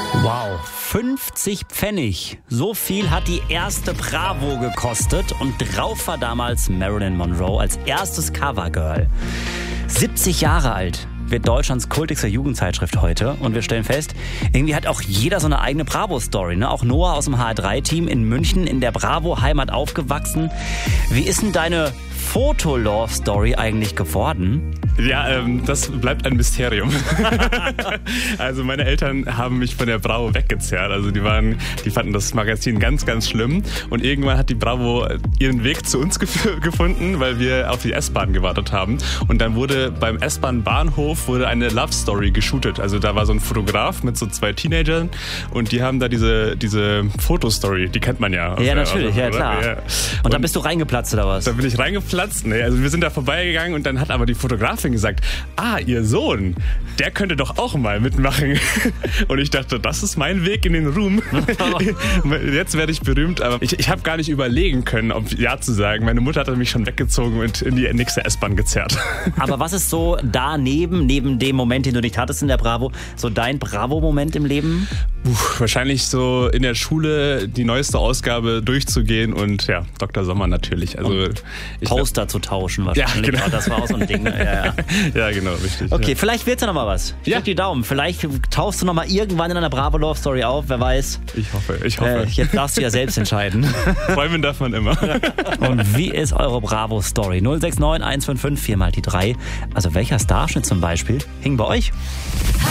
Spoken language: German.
Wow, 50 Pfennig. So viel hat die erste Bravo gekostet und drauf war damals Marilyn Monroe als erstes Covergirl. 70 Jahre alt wird Deutschlands kultigste Jugendzeitschrift heute und wir stellen fest, irgendwie hat auch jeder so eine eigene Bravo-Story, ne? Auch Noah aus dem HR3-Team in München in der Bravo-Heimat aufgewachsen. Wie ist denn deine Foto-Love-Story eigentlich geworden? Ja, das bleibt ein Mysterium. Also meine Eltern haben mich von der Bravo weggezerrt. Also die fanden das Magazin ganz, ganz schlimm. Und irgendwann hat die Bravo ihren Weg zu uns gefunden, weil wir auf die S-Bahn gewartet haben. Und dann wurde beim S-Bahn-Bahnhof eine Love-Story geshootet. Also da war so ein Fotograf mit so 2 Teenagern und die haben da diese Fotostory, die kennt man ja. Ja, natürlich, ja klar. Ja. Und da bist du reingeplatzt oder was? Da bin ich reingeplatzt. Nee, also wir sind da vorbeigegangen und dann hat aber die Fotografin gesagt, ihr Sohn, der könnte doch auch mal mitmachen. Und ich dachte, das ist mein Weg in den Ruhm. Jetzt werde ich berühmt, aber ich habe gar nicht überlegen können, ob ja zu sagen. Meine Mutter hat mich schon weggezogen und in die nächste S-Bahn gezerrt. Aber was ist so daneben, neben dem Moment, den du nicht hattest in der Bravo, so dein Bravo-Moment im Leben? Wahrscheinlich so in der Schule die neueste Ausgabe durchzugehen und ja, Dr. Sommer natürlich. Also Poster zu tauschen wahrscheinlich. Ja, genau. Oh, das war auch so ein Ding. Ja. Ja, genau, richtig. Okay, ja. Vielleicht wird's ja noch mal was. Ich drück die Daumen. Vielleicht tauchst du noch mal irgendwann in einer Bravo Love Story auf, wer weiß. Ich hoffe. Jetzt darfst du ja selbst entscheiden. Träumen darf man immer. Und wie ist eure Bravo Story? 069 155 4 mal die 3. Also welcher Starschnitt zum Beispiel hing bei euch?